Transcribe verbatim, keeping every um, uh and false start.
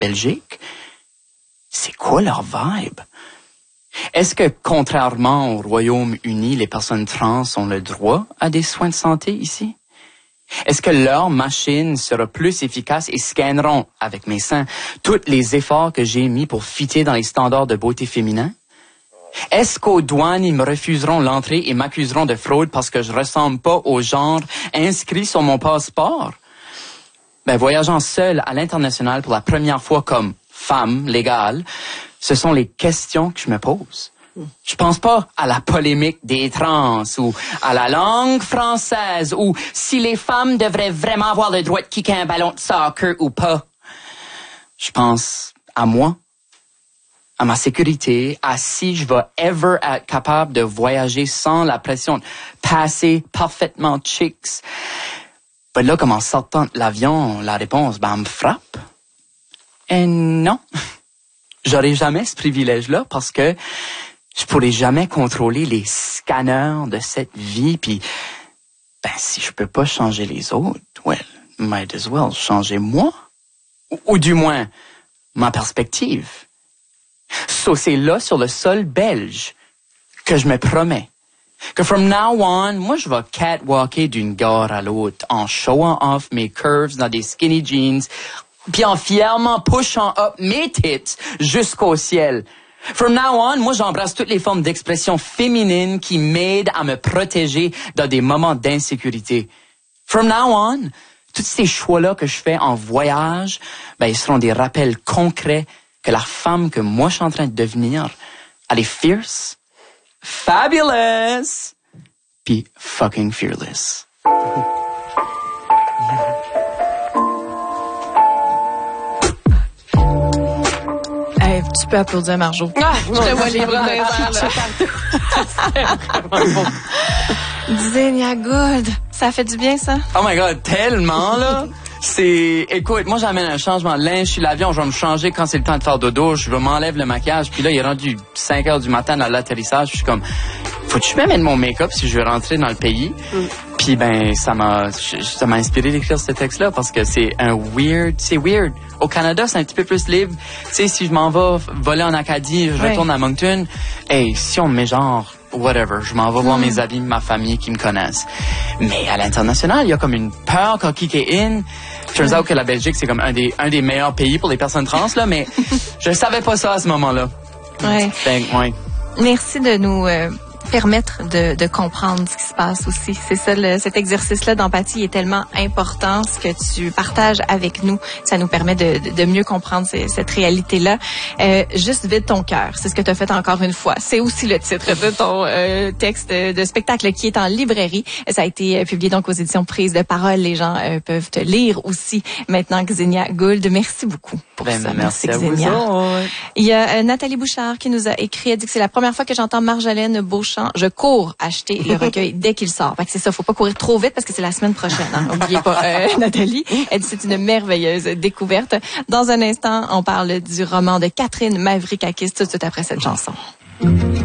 Belgique? C'est quoi leur vibe? Est-ce que, contrairement au Royaume-Uni, les personnes trans ont le droit à des soins de santé ici? Est-ce que leur machine sera plus efficace et scanneront, avec mes seins, tous les efforts que j'ai mis pour fitter dans les standards de beauté féminin? Est-ce qu'aux douanes, ils me refuseront l'entrée et m'accuseront de fraude parce que je ressemble pas au genre inscrit sur mon passeport? Ben, voyageant seul à l'international pour la première fois comme femme légale, ce sont les questions que je me pose. Je pense pas à la polémique des trans ou à la langue française ou si les femmes devraient vraiment avoir le droit de kicker un ballon de soccer ou pas. Je pense à moi, à ma sécurité, à si je vais ever être capable de voyager sans la pression de passer parfaitement chicks. Ben là, comme en sortant de l'avion, la réponse, ben, me frappe. Et non, j'aurai jamais ce privilège-là parce que je pourrai jamais contrôler les scanners de cette vie. Puis, ben, si je peux pas changer les autres, well, might as well changer moi. Ou, ou du moins, ma perspective. So, c'est là, sur le sol belge, que je me promets que from now on, moi, je vais catwalker d'une gare à l'autre en showing off mes curves dans des skinny jeans, puis en fièrement pushant up mes tits jusqu'au ciel. From now on, moi, j'embrasse toutes les formes d'expression féminine qui m'aident à me protéger dans des moments d'insécurité. From now on, tous ces choix-là que je fais en voyage, ben, ils seront des rappels concrets que la femme que moi, je suis en train de devenir, elle est fierce, fabulous, puis fucking fearless. Hey, tu peux applaudir Marjo. Ah, je te vois les bras dans Xenia Gould, ça fait du bien, ça? Oh my God, tellement, là! C'est, écoute, moi j'amène un changement de linge sur l'avion, je vais me changer quand c'est le temps de faire dodo, je vais m'enlève le maquillage, puis là il est rendu cinq heures du matin dans l'atterrissage, puis je suis comme, faut-tu que je m'amène mon make-up si je veux rentrer dans le pays? Mm. Puis ben ça m'a, ça m'a inspiré d'écrire ce texte-là parce que c'est un weird, c'est weird. Au Canada c'est un petit peu plus libre, tu sais si je m'en vais voler en Acadie, je retourne ouais. à Moncton, hey si on me met genre whatever, je m'en vais mm. voir mes amis, ma famille qui me connaissent. Mais à l'international, il y a comme une peur quand kick est in. Turns out que la Belgique, c'est comme un des, un des meilleurs pays pour les personnes trans, là, mais je savais pas ça à ce moment-là. Ouais. Ben, ouais. Merci de nous euh, permettre de, de comprendre ce qui se passe aussi. C'est ça, le, cet exercice-là d'empathie est tellement important. Ce que tu partages avec nous, ça nous permet de, de, de mieux comprendre ces, cette réalité-là. Euh, juste vide ton cœur, c'est ce que tu as fait encore une fois. C'est aussi le titre de ton euh, texte de spectacle qui est en librairie. Ça a été publié donc aux éditions Prise de Parole. Les gens euh, peuvent te lire aussi maintenant. Xenia Gould, merci beaucoup pour ben, ça. Merci, merci à Xenia. Vous autres. Il y a euh, Nathalie Bouchard qui nous a écrit. Elle dit que c'est la première fois que j'entends Marjolaine Beauchamp. Je cours acheter le recueil dès qu'il sort. Fait que c'est ça, faut pas courir trop vite parce que c'est la semaine prochaine. Hein. N'oubliez pas euh, Nathalie. Elle dit c'est une merveilleuse découverte. Dans un instant, on parle du roman de Catherine Mavrikakis tout de suite après cette chanson.